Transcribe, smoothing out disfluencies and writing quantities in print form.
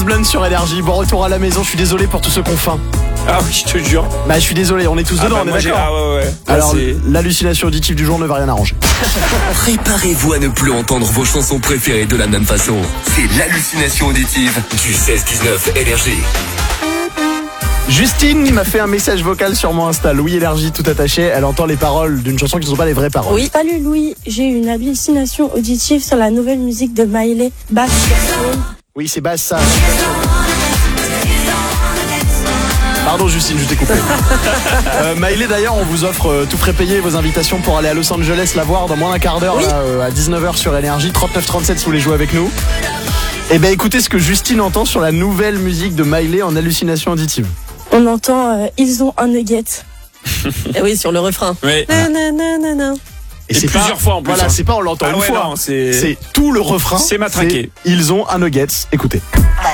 Blunt sur Énergie. Bon retour à la maison, je suis désolé pour tous ceux qu'on faim. Ah oui, je te jure. Bah je suis désolé, on est tous dedans, on est d'accord. Ah ouais. Là, alors l'hallucination auditive du jour ne va rien arranger. Préparez-vous à ne plus entendre vos chansons préférées de la même façon. C'est l'hallucination auditive du 16-19 Énergie. Justine m'a fait un message vocal sur mon Insta, Louis Énergie tout attaché. Elle entend les paroles d'une chanson qui ne sont pas les vraies paroles. Oui. Salut Louis, j'ai une hallucination auditive sur la nouvelle musique de Miley, Bass Person. Oui, c'est basse ça. Pardon Justine, je t'ai coupé. Miley d'ailleurs, on vous offre tout frais payé vos invitations pour aller à Los Angeles la voir dans moins d'un quart d'heure à 19h sur Énergie, 39-37 si vous voulez jouer avec nous. Et ben écoutez ce que Justine entend sur la nouvelle musique de Miley en hallucination auditive. On entend ils ont un nugget. Et oui, sur le refrain. Oui. Nanana. Et c'est plusieurs fois en plus. Voilà, hein. c'est pas on l'entend une fois. Non, c'est tout le refrain. C'est matraqué. Ils ont un nuggets. Écoutez.